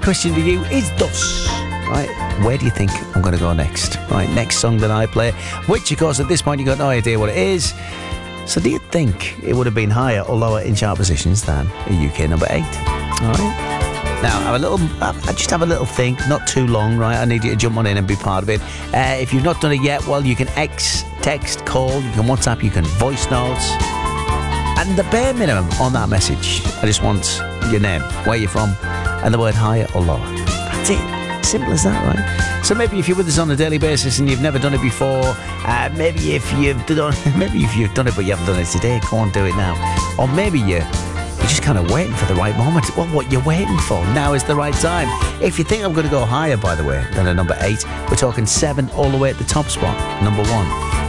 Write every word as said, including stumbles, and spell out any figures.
question to you is thus. Right, where do you think I'm going to go next? Right, next song that I play, which of course at this point you've got no idea what it is. So do you think it would have been higher or lower in chart positions than a U K number eight? All right. Now, have a little, I just have a little think, not too long, right? I need you to jump on in and be part of it. Uh, if you've not done it yet, well, you can X, text, call, you can WhatsApp, you can voice notes. And the bare minimum on that message, I just want your name, where you're from, and the word higher or lower. That's it. Simple as that, right? So maybe if you're with us on a daily basis and you've never done it before, uh, maybe if you've done, maybe if you've done it but you haven't done it today, go on, do it now. Or maybe you. You're just kind of waiting for the right moment. Well, what you're waiting for, now is the right time. If you think I'm going to go higher, by the way, than a number eight, we're talking seven all the way at the top spot, number one.